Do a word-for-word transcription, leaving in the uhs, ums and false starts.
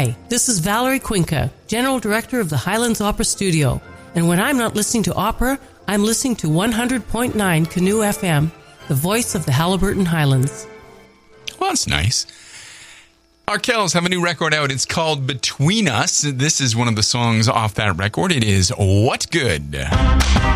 Hi, this is Valerie Quinca, General Director of the Highlands Opera Studio. And when I'm not listening to opera, I'm listening to one hundred point nine Canoe F M, the voice of the Haliburton Highlands. Well, that's nice. Arkells have a new record out. It's called Between Us. This is one of the songs off that record. It is What Good?